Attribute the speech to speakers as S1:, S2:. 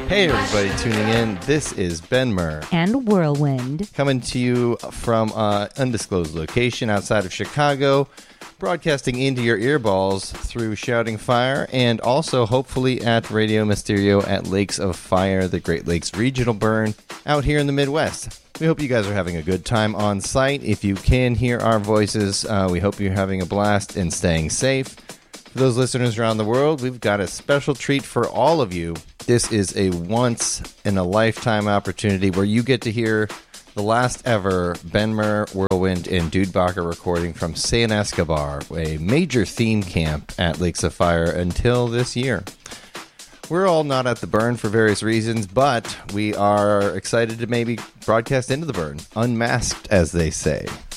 S1: Hey everybody tuning in, this is Ben Murr.
S2: And Whirlwind.
S1: Coming to you from an undisclosed location outside of Chicago, broadcasting into your earballs through Shouting Fire, and also hopefully at Radio Mysterio at Lakes of Fire, the Great Lakes Regional Burn, out here in the Midwest. We hope you guys are having a good time on site. If you can hear our voices, we hope you're having a blast and staying safe. For those listeners around the world, we've got a special treat for all of you. This is a once-in-a-lifetime opportunity where you get to hear the last ever Ben Murr, Whirlwind, and Dude Bacher recording from San Escobar, a major theme camp at Lakes of Fire until this year. We're all not at the burn for various reasons, but we are excited to maybe broadcast into the burn, unmasked, as they say.